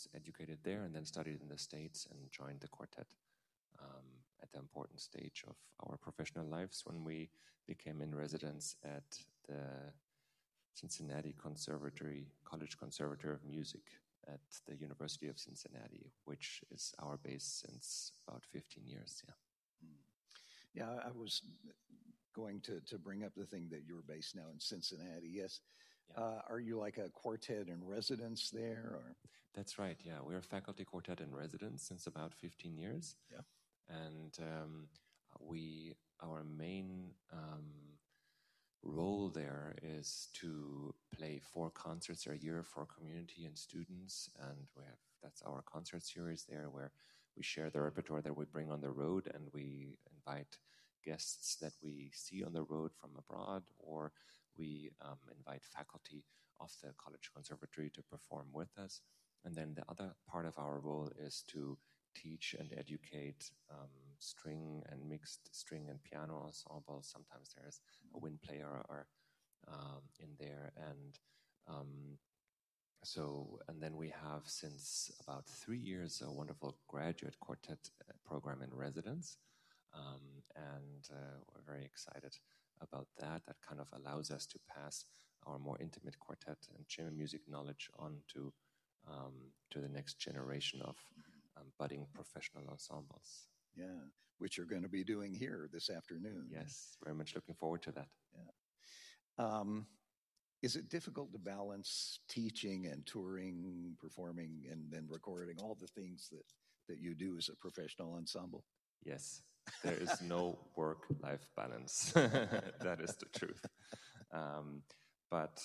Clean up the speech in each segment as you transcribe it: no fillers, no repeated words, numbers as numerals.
was educated there and then studied in the States and joined the quartet at the important stage of our professional lives when we became in residence at the Cincinnati College Conservatory of Music at the University of Cincinnati, which is our base since about 15 years. Yeah, I was going to bring up the thing that you're based now in Cincinnati. Yes. Yeah. Are you like a quartet in residence there? Or? That's right, yeah. We're a faculty quartet in residence since about 15 years. Yeah. And our main role there is to play 4 concerts a year for community and students, and that's our concert series there, where we share the repertoire that we bring on the road, and we invite guests that we see on the road from abroad, or we invite faculty of the College Conservatory to perform with us. And then the other part of our role is to teach and educate string and mixed string and piano ensembles. Sometimes there's a wind player or in there, and then we have since about 3 years a wonderful graduate quartet program in residence, and we're very excited about that. That kind of allows us to pass our more intimate quartet and chamber music knowledge on to the next generation of budding professional ensembles. Yeah, which you're going to be doing here this afternoon. Yes, very much looking forward to that. Yeah. Is it difficult to balance teaching and touring, performing, and then recording, all the things that you do as a professional ensemble? Yes, there is no work-life balance. That is the truth. But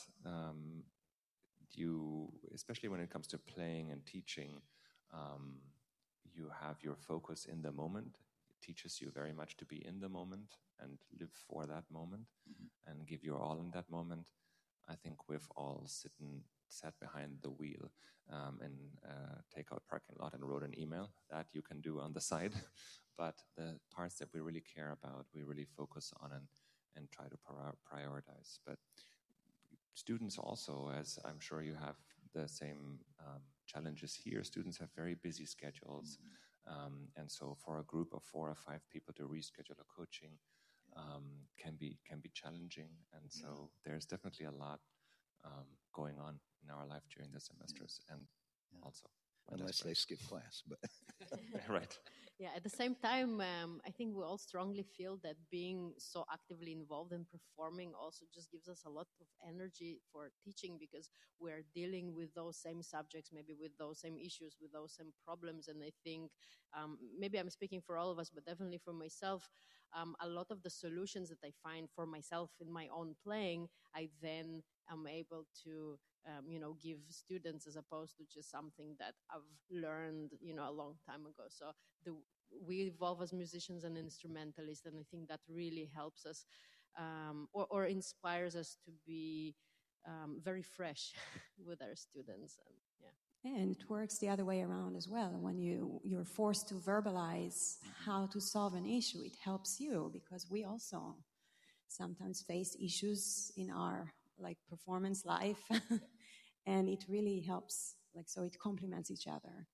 you, especially when it comes to playing and teaching, you have your focus in the moment. It teaches you very much to be in the moment and live for that moment, and give your all in that moment. I think we've all sat behind the wheel in a takeout parking lot and wrote an email. That you can do on the side. But the parts that we really care about, we really focus on and try to prioritize. But students also, as I'm sure you have the same challenges here, students have very busy schedules. And so for a group of 4 or 5 people to reschedule a coaching can be challenging. And so there's definitely a lot going on in our life during the semesters, and also unless they skip class, but right. Yeah, at the same time, I think we all strongly feel that being so actively involved in performing also just gives us a lot of energy for teaching, because we're dealing with those same subjects, maybe with those same issues, with those same problems. And I think maybe I'm speaking for all of us, but definitely for myself, a lot of the solutions that I find for myself in my own playing, I then am able to give students, as opposed to just something that I've learned, a long time ago. So we evolve as musicians and instrumentalists, and I think that really helps us or inspires us to be very fresh with our students. And it works the other way around as well. When you're forced to verbalize how to solve an issue, it helps you, because we also sometimes face issues in our performance life, and it really helps. So it complements each other.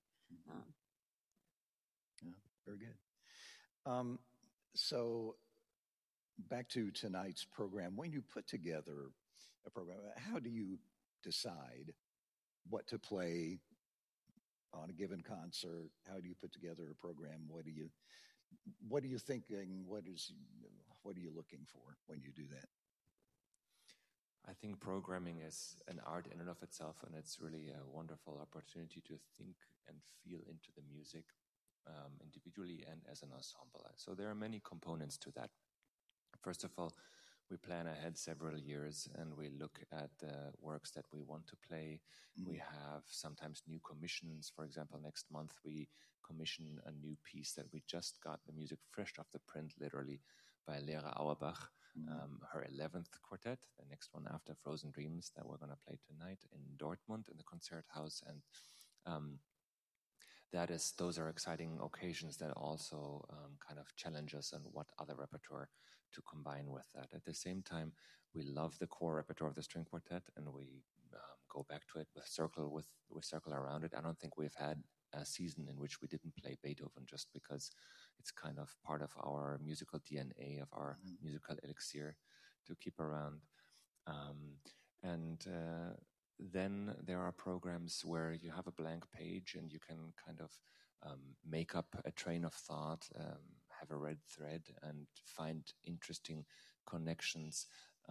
Yeah, very good. So back to tonight's program. When you put together a program, how do you decide what to play on a given concert? How do you put together a program? What are you thinking? What are you looking for when you do that? I think programming is an art in and of itself, and it's really a wonderful opportunity to think and feel into the music individually and as an ensemble. So there are many components to that. First of all, we plan ahead several years, and we look at the works that we want to play. We have sometimes new commissions. For example, next month we commission a new piece that we just got the music fresh off the print, literally, by Lera Auerbach, her 11th quartet, the next one after Frozen Dreams, that we're going to play tonight in Dortmund in the Concerthaus. And those are exciting occasions that also kind of challenge us on what other repertoire to combine with that. At the same time, we love the core repertoire of the string quartet, and we go back to it with circle around it. I don't think we've had a season in which we didn't play Beethoven just because it's kind of part of our musical DNA, of our musical elixir to keep around. Then there are programs where you have a blank page and you can kind of make up a train of thought, have a red thread, and find interesting connections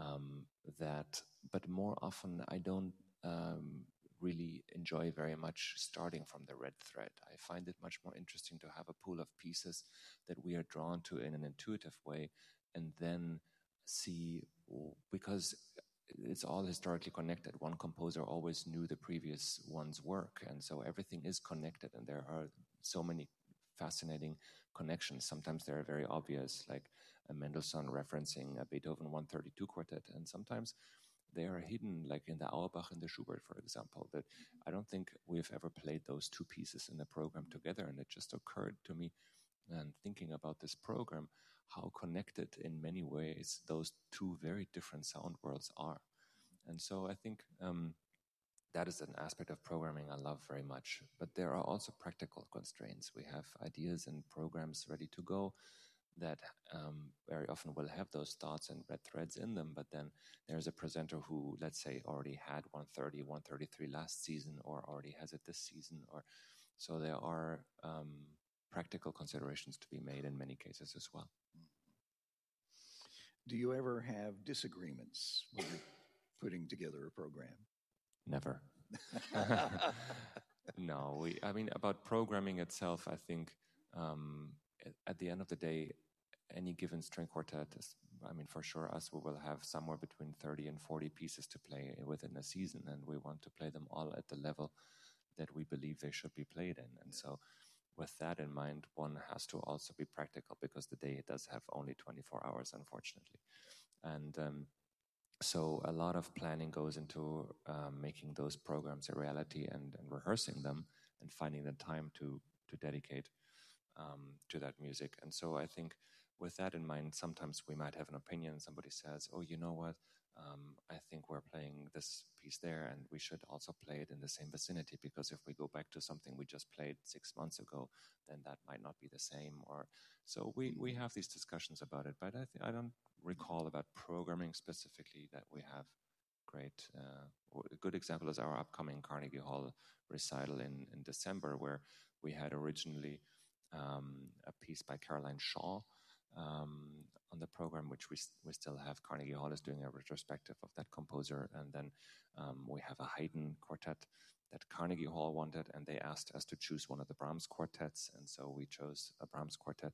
but more often I don't really enjoy very much starting from the red thread. I find it much more interesting to have a pool of pieces that we are drawn to in an intuitive way, and then see, because it's all historically connected. One composer always knew the previous one's work, and so everything is connected, and there are so many fascinating connections. Sometimes they're very obvious, like a Mendelssohn referencing a Beethoven 132 quartet, and sometimes they are hidden, like in the Auerbach and the Schubert, for example, that I don't think we've ever played those two pieces in the program together, and it just occurred to me, and thinking about this program, how connected in many ways those two very different sound worlds are. And so I think that is an aspect of programming I love very much. But there are also practical constraints. We have ideas and programs ready to go that very often will have those thoughts and red threads in them, but then there's a presenter who, let's say, already had 130, 133 last season, or already has it this season, or so there are practical considerations to be made in many cases as well. Do you ever have disagreements when you're putting together a program? Never. No, I mean, about programming itself, I think at the end of the day, any given string quartet is, I mean, for sure, we will have somewhere between 30 and 40 pieces to play within a season, and we want to play them all at the level that we believe they should be played in. And so with that in mind, one has to also be practical, because the day does have only 24 hours, unfortunately. And so a lot of planning goes into making those programs a reality, and rehearsing them and finding the time to dedicate to that music. And so I think with that in mind, sometimes we might have an opinion. Somebody says, oh, you know what? I think we're playing this piece there, and we should also play it in the same vicinity, because if we go back to something we just played 6 months ago, then that might not be the same. Or so we have these discussions about it, but I don't recall about programming specifically that we have great. A good example is our upcoming Carnegie Hall recital in December, where we had originally a piece by Caroline Shaw on the program, which we still have. Carnegie Hall is doing a retrospective of that composer, and then we have a Haydn quartet that Carnegie Hall wanted, and they asked us to choose one of the Brahms quartets, and so we chose a Brahms quartet.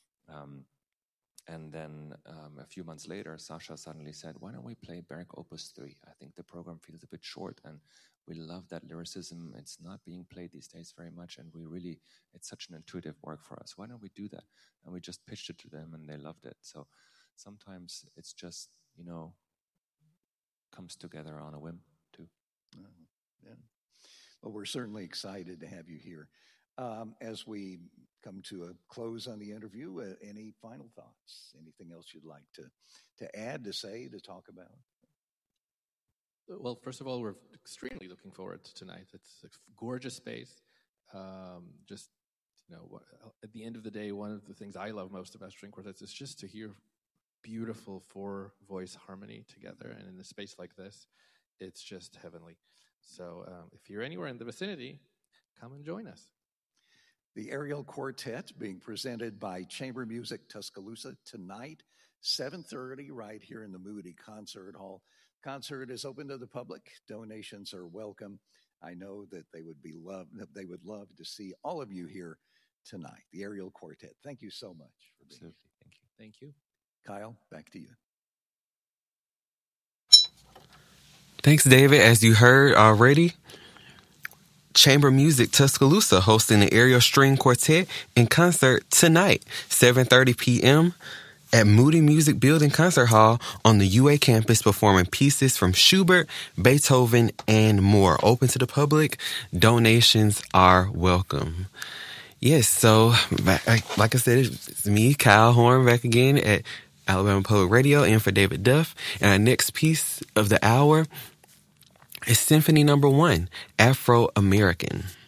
And then a few months later, Sasha suddenly said, why don't we play Berg Opus 3? I think the program feels a bit short, and we love that lyricism. It's not being played these days very much, and it's such an intuitive work for us. Why don't we do that? And we just pitched it to them, and they loved it. So sometimes it's just, comes together on a whim, too. Yeah. Well, we're certainly excited to have you here. As we come to a close on the interview, any final thoughts? Anything else you'd like to add, to say, to talk about? Well, first of all, we're extremely looking forward to tonight. It's a gorgeous space. At the end of the day, one of the things I love most about string quartets is just to hear beautiful four-voice harmony together. And in a space like this, it's just heavenly. So if you're anywhere in the vicinity, come and join us. The Ariel Quartet being presented by Chamber Music Tuscaloosa tonight, 7:30, right here in the Moody Concert Hall. Concert is open to the public. Donations are welcome. I know that they would love to see all of you here tonight. The Ariel Quartet. Thank you so much for being here. Thank you. Thank you. Kyle, back to you. Thanks, David. As you heard already, Chamber Music Tuscaloosa hosting the Ariel String Quartet in concert tonight, 7:30 p.m. at Moody Music Building Concert Hall on the UA campus, performing pieces from Schubert, Beethoven, and more. Open to the public. Donations are welcome. Yes, so like I said, it's me, Kyle Horn, back again at Alabama Public Radio, and for David Duff. And our next piece of the hour is Symphony No. 1, Afro-American.